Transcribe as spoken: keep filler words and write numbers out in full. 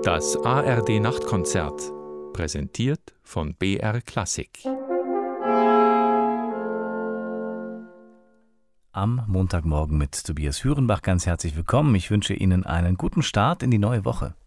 Das A R D-Nachtkonzert, präsentiert von B R Klassik. Am Montagmorgen mit Tobias Hürenbach ganz herzlich willkommen. Ich wünsche Ihnen einen guten Start in die neue Woche.